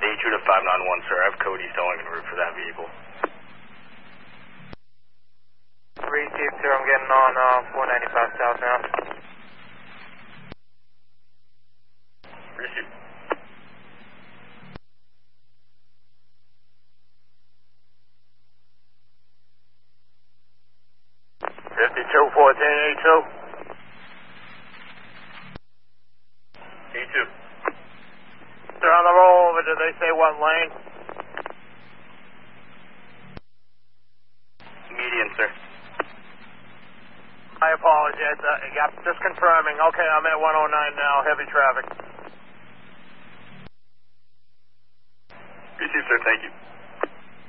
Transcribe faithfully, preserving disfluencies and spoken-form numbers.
eight two to five nine one, sir. I have Cody stalling en route for that vehicle. Received, sir. I'm getting on uh, four ninety-five south now. Received. fifty-two fourteen E two. E two. They're on the rollover. Did they say what lane? Median, sir. I apologize. Uh, yep, just confirming. Okay, I'm at one oh nine now. Heavy traffic. Received, sir. Thank you.